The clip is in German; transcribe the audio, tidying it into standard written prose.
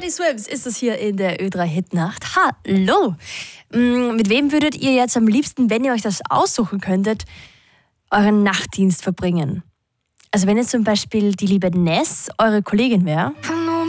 Body Swims ist es hier in der Ö3 Hitnacht. Hallo! Mit wem würdet ihr jetzt am liebsten, wenn ihr euch das aussuchen könntet, euren Nachtdienst verbringen? Also wenn jetzt zum Beispiel die liebe Ness eure Kollegin wäre.